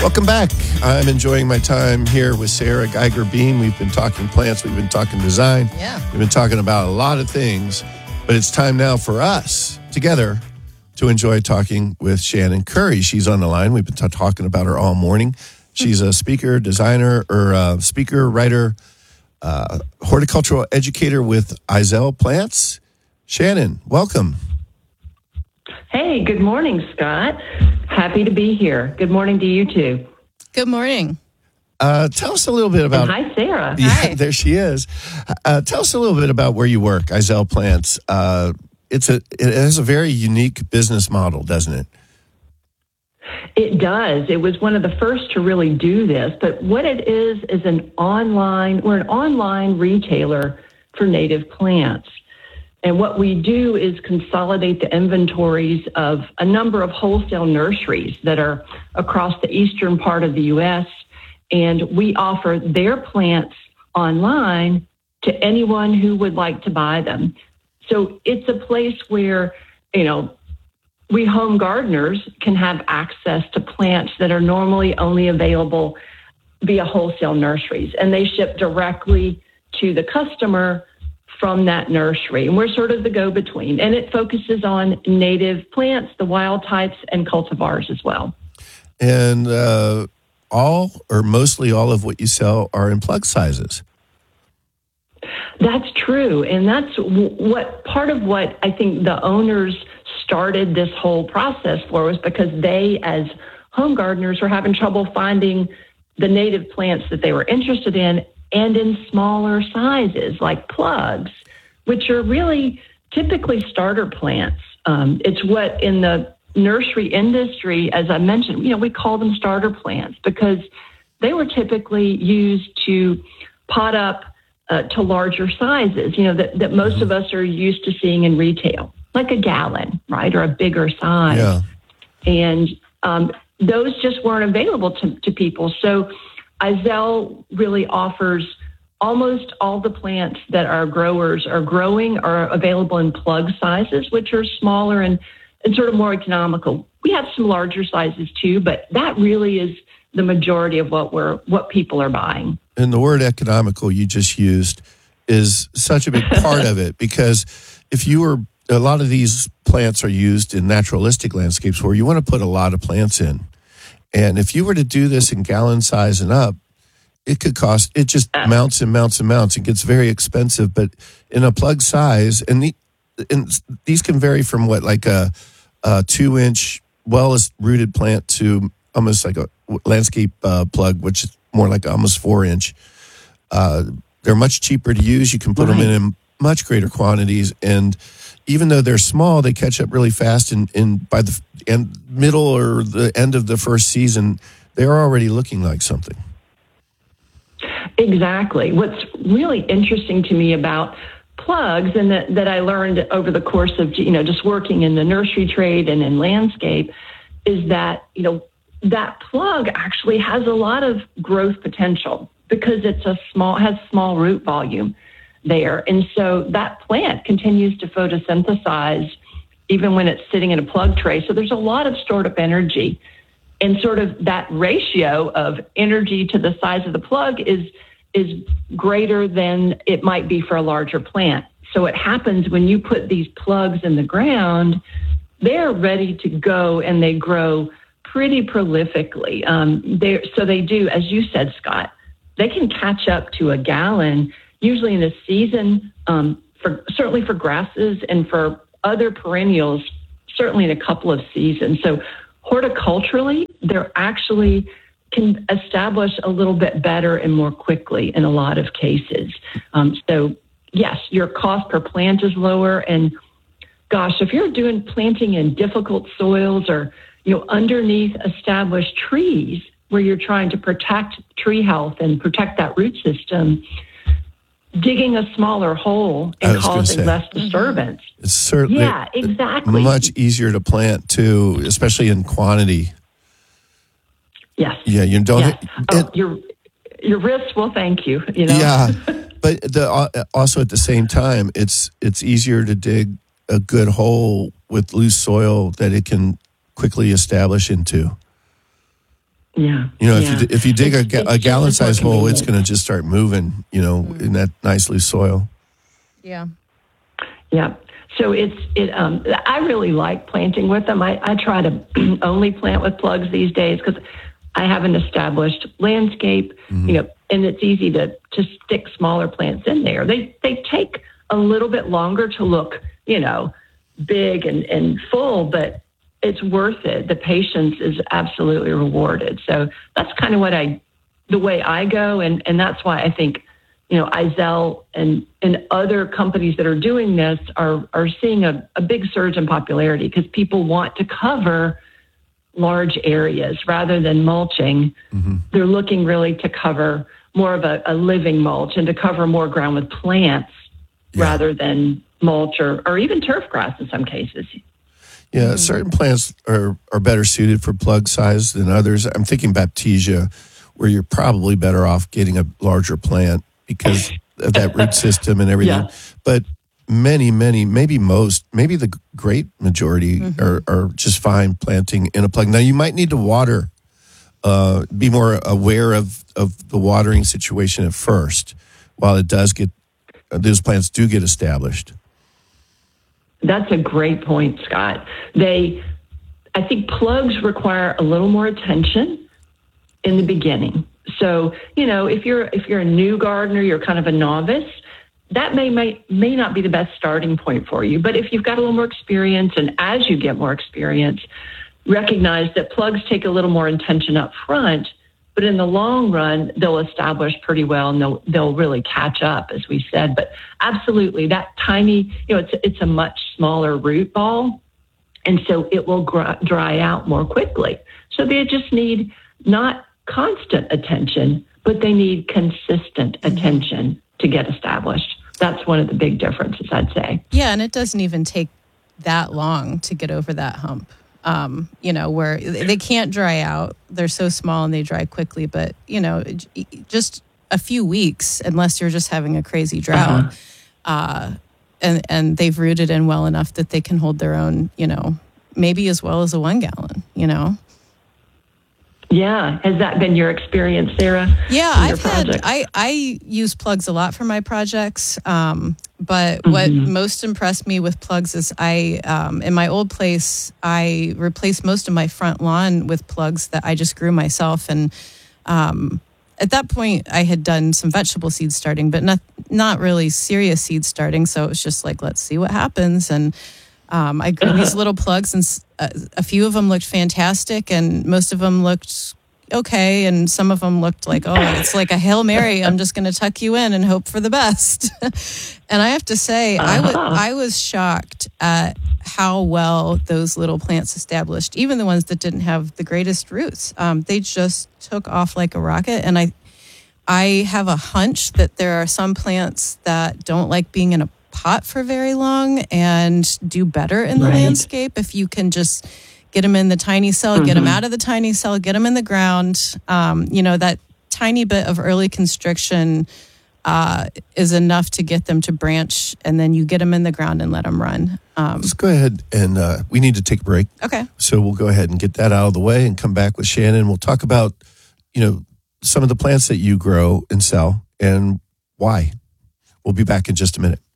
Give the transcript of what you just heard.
Welcome back. I'm enjoying my time here with Sarah Geiger-Beam. We've been talking plants. We've been talking design. Yeah. We've been talking about a lot of things. But it's time now for us together to enjoy talking with Shannon Curry. She's on the line. We've been talking about her all morning. She's a speaker, designer, speaker, writer, horticultural educator with Izell Plants. Shannon, welcome. Hey, good morning, Scott. Happy to be here. Good morning to you too. Good morning. Tell us a little bit about... And hi, Sarah. Yeah, Hi. there she is. Tell us a little bit about where you work, Izell Plants. It has a very unique business model, doesn't it? It does. It was one of the first to really do this. But what it is we're an online retailer for native plants. And what we do is consolidate the inventories of a number of wholesale nurseries that are across the eastern part of the U.S., and we offer their plants online to anyone who would like to buy them. So it's a place where, we home gardeners can have access to plants that are normally only available via wholesale nurseries, and they ship directly to the customer from that nursery. And we're sort of the go-between. And it focuses on native plants, the wild types, and cultivars as well. And all or mostly all of what you sell are in plug sizes. That's true. And that's part of what I think the owners started this whole process for was because they, as home gardeners, were having trouble finding the native plants that they were interested in, and in smaller sizes like plugs, which are really typically starter plants. It's what in the nursery industry, as I mentioned, we call them starter plants because they were typically used to pot up to larger sizes, that most of us are used to seeing in retail, like a gallon, right, or a bigger size. Yeah. And those just weren't available to people. So Izell really offers almost all the plants that our growers are growing are available in plug sizes, which are smaller and sort of more economical. We have some larger sizes too, but that really is the majority of what people are buying. And the word economical you just used is such a big part of it, because a lot of these plants are used in naturalistic landscapes where you want to put a lot of plants in. And if you were to do this in gallon size and up, it just mounts and mounts and mounts. It gets very expensive. But in a plug size, and these can vary from like a 2-inch well-rooted plant to almost like a landscape plug, which is more like almost 4-inch. They're much cheaper to use. You can put them in much greater quantities. And even though they're small, they catch up really fast. And by the middle or the end of the first season, they're already looking like something. Exactly. What's really interesting to me about plugs, and that I learned over the course of just working in the nursery trade and in landscape, is that that plug actually has a lot of growth potential because has small root volume there. And so that plant continues to photosynthesize even when it's sitting in a plug tray. So there's a lot of stored up energy. And sort of that ratio of energy to the size of the plug is greater than it might be for a larger plant. So it happens when you put these plugs in the ground, they're ready to go and they grow pretty prolifically. They do, as you said, Scott, they can catch up to a gallon, usually in a season, certainly for grasses and for other perennials, certainly in a couple of seasons. So horticulturally, they're actually can establish a little bit better and more quickly in a lot of cases. So yes, your cost per plant is lower. And gosh, if you're doing planting in difficult soils or underneath established trees where you're trying to protect tree health and protect that root system, digging a smaller hole and causing less disturbance. It's certainly exactly. much easier to plant too, especially in quantity. Yes. Yeah, you don't. Yes. Your wrists will thank you. Yeah, but also at the same time, it's easier to dig a good hole with loose soil that it can quickly establish into. Yeah. You know, yeah. if you dig It's a just gallon-sized as more hole, it's convenient. going to just start moving, you know, in that nice loose soil. Yeah. Yeah. So I really like planting with them. I try to only plant with plugs these days because I have an established landscape, you know, and it's easy to stick smaller plants in there. They take a little bit longer to look, you know, big and full, but it's worth it. The patience is absolutely rewarded. So that's kind of the way I go. And that's why I think, you know, Izell and other companies that are doing this are seeing a big surge in popularity because people want to cover large areas rather than mulching. They're looking really to cover more of a living mulch and to cover more ground with plants rather than mulch or even turf grass in some cases. Yeah, certain plants are better suited for plug size than others. I'm thinking Baptisia, where you're probably better off getting a larger plant because of that root system and everything. Yeah. But many, maybe the great majority are just fine planting in a plug. Now, you might need to water, be more aware of the watering situation at first while those plants do get established. That's a great point, Scott. I think plugs require a little more attention in the beginning. So, you know, if you're a new gardener, you're kind of a novice, that may not be the best starting point for you. But if you've got a little more experience, and as you get more experience, recognize that plugs take a little more attention up front, but in the long run, they'll establish pretty well and they'll really catch up, as we said. But absolutely, that tiny, you know, it's a much smaller root ball, and so it will dry out more quickly. So they just need not constant attention, but they need consistent attention to get established. That's one of the big differences, I'd say. Yeah, and it doesn't even take that long to get over that hump. You know, where they can't dry out. They're so small and they dry quickly, but, you know, just a few weeks, unless you're just having a crazy drought, and they've rooted in well enough that they can hold their own, you know, maybe as well as a 1 gallon, you know? Yeah. Has that been your experience, Sarah? Yeah, I use plugs a lot for my projects. But what most impressed me with plugs is in my old place, I replaced most of my front lawn with plugs that I just grew myself. And at that point, I had done some vegetable seed starting, but not really serious seed starting. So it was just like, let's see what happens. And I grew these little plugs, and a few of them looked fantastic, and most of them looked okay, and some of them looked like, oh, it's like a Hail Mary. I'm just going to tuck you in and hope for the best. And I have to say, I was shocked at how well those little plants established, even the ones that didn't have the greatest roots. They just took off like a rocket. And I have a hunch that there are some plants that don't like being in a pot for very long and do better in the landscape if you can just get them in the tiny cell, get them out of the tiny cell, get them in the ground. You know, that tiny bit of early constriction is enough to get them to branch, and then you get them in the ground and let them run. Let's go ahead and we need to take a break. Okay. So we'll go ahead and get that out of the way and come back with Shannon. We'll talk about, you know, some of the plants that you grow and sell and why. We'll be back in just a minute.